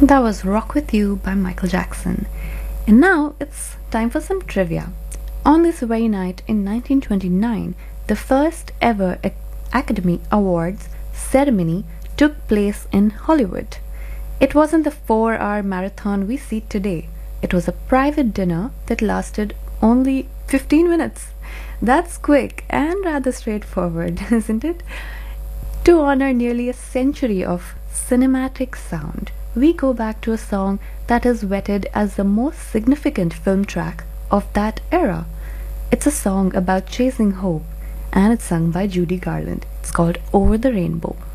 That was Rock With You by Michael Jackson. And now it's time for some trivia. On this very night in 1929, the first ever Academy Awards ceremony took place in Hollywood. It wasn't the 4-hour marathon we see today. It was a private dinner that lasted only 15 minutes. That's quick and rather straightforward, isn't it? To honor nearly a century of cinematic sound, we go back to a song that is vetted as the most significant film track of that era. It's a song about chasing hope, and it's sung by Judy Garland. It's called Over the Rainbow.